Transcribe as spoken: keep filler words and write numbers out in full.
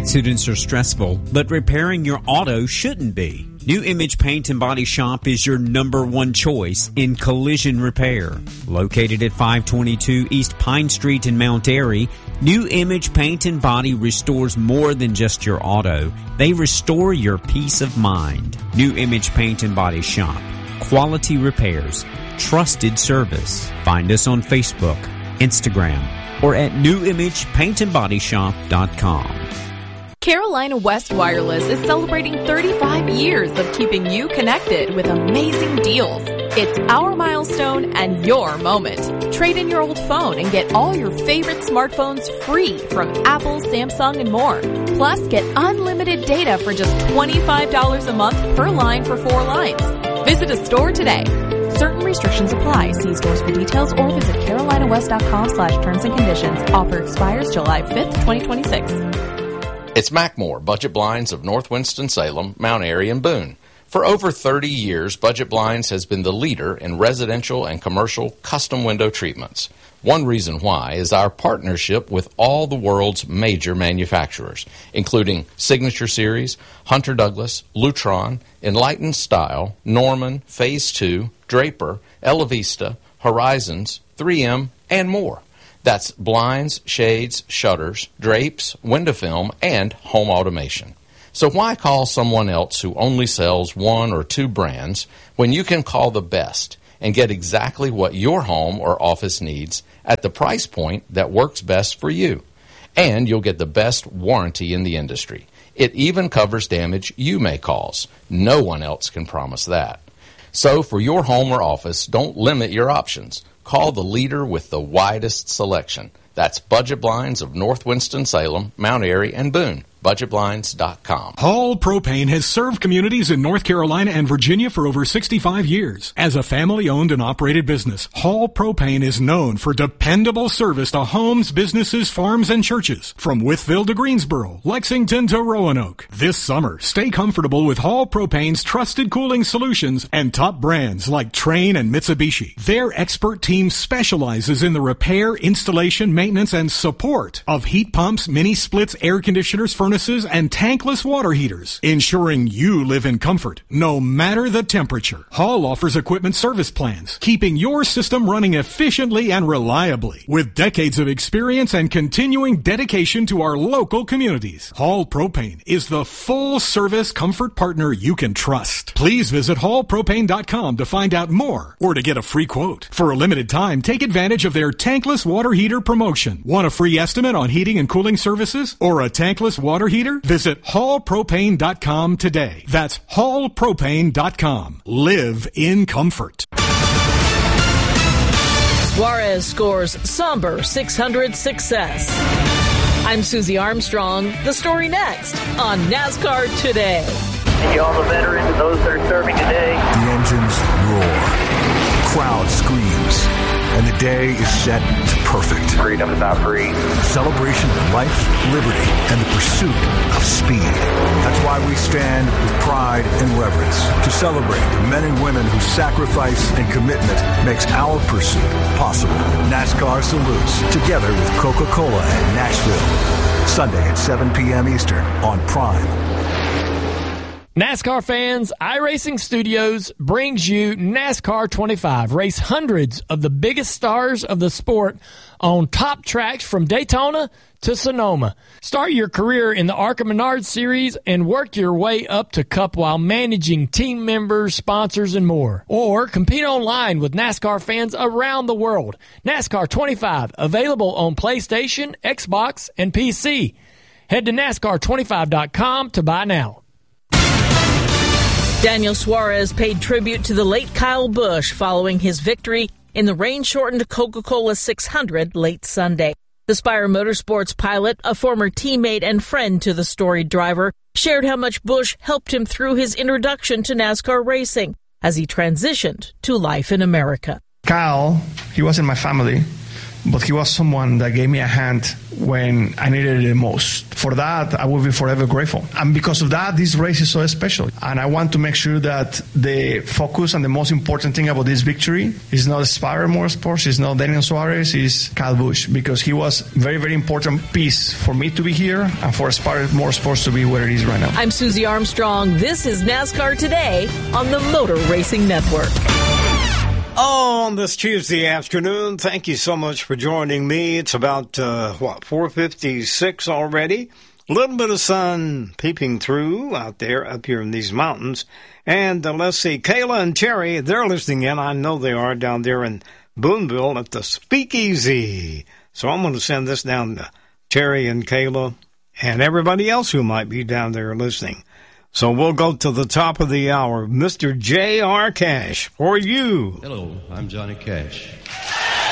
Accidents are stressful, but repairing your auto shouldn't be. New Image Paint and Body Shop is your number one choice in collision repair. Located at five twenty-two East Pine Street in Mount Airy, New Image Paint and Body restores more than just your auto. They restore your peace of mind. New Image Paint and Body Shop. Quality repairs. Trusted service. Find us on Facebook, Instagram, or at new image paint and body shop dot com. Carolina West Wireless is celebrating thirty-five years of keeping you connected with amazing deals. It's our milestone and your moment. Trade in your old phone and get all your favorite smartphones free from Apple, Samsung, and more. Plus, get unlimited data for just twenty-five dollars a month per line for four lines. Visit a store today. Certain restrictions apply. See stores for details or visit carolina west dot com slash terms and conditions. Offer expires July fifth, twenty twenty-six. It's Mackmore, Budget Blinds of North Winston-Salem, Mount Airy, and Boone. For over thirty years, Budget Blinds has been the leader in residential and commercial custom window treatments. One reason why is our partnership with all the world's major manufacturers, including Signature Series, Hunter Douglas, Lutron, Enlightened Style, Norman, Phase two, Draper, Elavista, Horizons, three M, and more. That's blinds, shades, shutters, drapes, window film, and home automation. So why call someone else who only sells one or two brands when you can call the best and get exactly what your home or office needs at the price point that works best for you? And you'll get the best warranty in the industry. It even covers damage you may cause. No one else can promise that. So for your home or office, don't limit your options. Call the leader with the widest selection. That's Budget Blinds of North Winston-Salem, Mount Airy, and Boone. budget blinds dot com. Hall Propane has served communities in North Carolina and Virginia for over sixty-five years. As a family-owned and operated business, Hall Propane is known for dependable service to homes, businesses, farms, and churches. From Wytheville to Greensboro, Lexington to Roanoke. This summer, stay comfortable with Hall Propane's trusted cooling solutions and top brands like Trane and Mitsubishi. Their expert team specializes in the repair, installation, maintenance, and support of heat pumps, mini splits, air conditioners, furnaces, and tankless water heaters, ensuring you live in comfort no matter the temperature. Hall offers equipment service plans, keeping your system running efficiently and reliably. With decades of experience and continuing dedication to our local communities, Hall Propane is the full-service comfort partner you can trust. Please visit hall propane dot com to find out more or to get a free quote. For a limited time, take advantage of their tankless water heater promotion. Want a free estimate on heating and cooling services or a tankless water heater? Visit hall propane dot com today. That's hall propane dot com. Live in comfort. Suarez scores somber six hundred success. I'm Susie Armstrong. The story next on NASCAR Today. Thank you all the veterans and those that are serving today. The engines roar. Crowd screams. And the day is set to perfect. Freedom is not free. Celebration of life, liberty, and the pursuit of speed. That's why we stand with pride and reverence to celebrate the men and women whose sacrifice and commitment makes our pursuit possible. NASCAR salutes, together with Coca-Cola at Nashville. Sunday at seven p.m. Eastern on Prime. NASCAR fans, iRacing Studios brings you NASCAR twenty-five. Race hundreds of the biggest stars of the sport on top tracks from Daytona to Sonoma. Start your career in the ARCA Menard Series and work your way up to Cup while managing team members, sponsors, and more. Or compete online with NASCAR fans around the world. NASCAR twenty-five, available on PlayStation, Xbox, and P C. Head to NASCAR twenty-five dot com to buy now. Daniel Suarez paid tribute to the late Kyle Busch following his victory in the rain-shortened Coca-Cola six hundred late Sunday. The Spire Motorsports pilot, a former teammate and friend to the storied driver, shared how much Busch helped him through his introduction to NASCAR racing as he transitioned to life in America. Kyle, he wasn't my family, but he was someone that gave me a hand when I needed it the most. For that, I will be forever grateful. And because of that, this race is so special. And I want to make sure that the focus and the most important thing about this victory is not Spire Motorsports, it's not Daniel Suarez, it's Kyle Busch, because he was a very, very important piece for me to be here and for Spire Motorsports to be where it is right now. I'm Susie Armstrong. This is NASCAR Today on the Motor Racing Network. Oh, on this Tuesday afternoon, thank you so much for joining me. It's about, uh, what, four fifty-six already? A little bit of sun peeping through out there up here in these mountains. And uh, let's see, Kayla and Terry, they're listening in. I know they are down there in Boonville at the Speakeasy. So I'm going to send this down to Terry and Kayla and everybody else who might be down there listening. So we'll go to the top of the hour. Mister J R. Cash, for you. Hello, I'm Johnny Cash.